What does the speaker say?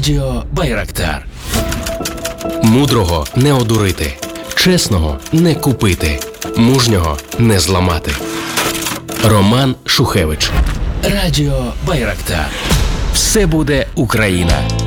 Радіо Байрактар. Мудрого не одурити, чесного не купити, мужнього не зламати. Роман Шухевич. Радіо Байрактар. Все буде Україна.